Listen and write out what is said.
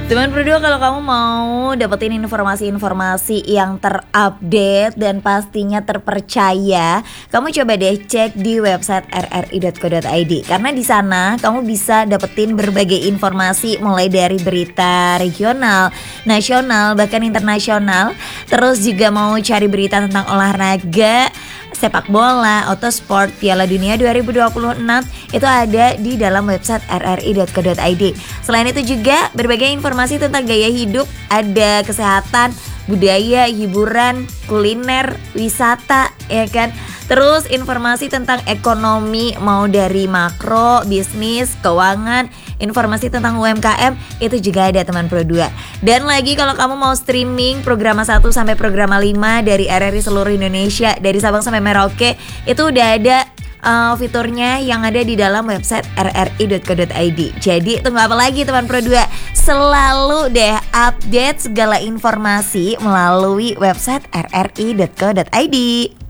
Teman berdua, kalau kamu mau dapetin informasi-informasi yang terupdate dan pastinya terpercaya, kamu coba deh cek di website rri.co.id. Karena di sana kamu bisa dapetin berbagai informasi mulai dari berita regional, nasional, bahkan internasional. Terus juga mau cari berita tentang olahraga, sepak bola, autosport, Piala Dunia 2026 itu ada di dalam website rri.co.id. Selain itu juga berbagai informasi tentang gaya hidup, ada kesehatan, budaya, hiburan, kuliner, wisata, ya kan. Terus informasi tentang ekonomi, mau dari makro, bisnis, keuangan, informasi tentang UMKM itu juga ada teman Pro 2. Dan lagi kalau kamu mau streaming program 1 sampai program 5 dari RRI seluruh Indonesia, dari Sabang sampai Merauke, itu udah ada fiturnya yang ada di dalam website rri.co.id. Jadi tunggu apa lagi teman Pro 2? Selalu deh update segala informasi melalui website rri.co.id.